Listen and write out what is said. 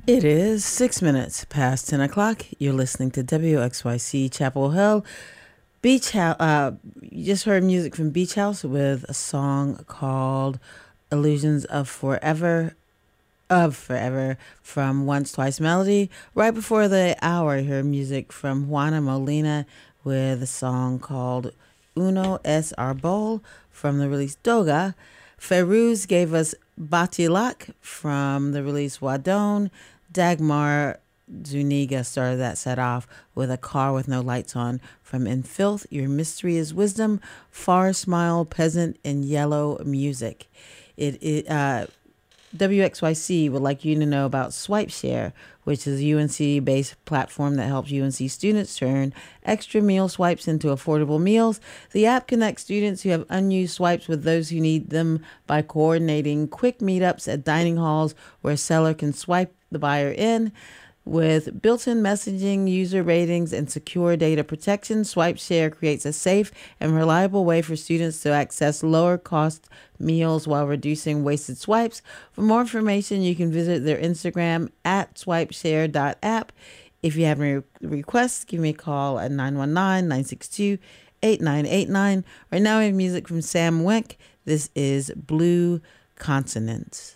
It is 6 minutes past 10 o'clock. You're listening to WXYC Chapel Hill. Beach House. You just heard music from Beach House with a song called Illusions of Forever from Once Twice Melody. Right before the hour, you heard music from Juana Molina with a song called Uno es Arbol from the release Doga. Ferouz gave us Batilak from the release Wadon. Dagmar Zuniga started that set off with A Car with No Lights On from In Filth, Your Mystery is Wisdom, Far Smile, Peasant, and Yellow Music. WXYC would like you to know about SwipeShare, which is a UNC-based platform that helps UNC students turn extra meal swipes into affordable meals. The app connects students who have unused swipes with those who need them by coordinating quick meetups at dining halls where a seller can swipe the buyer in. With built-in messaging, user ratings, and secure data protection, SwipeShare creates a safe and reliable way for students to access lower-cost meals while reducing wasted swipes. For more information, you can visit their Instagram at swipeshare.app. If you have any requests, give me a call at 919-962-8989. Right now, we have music from Sam Wenck. This is Blue Consonants.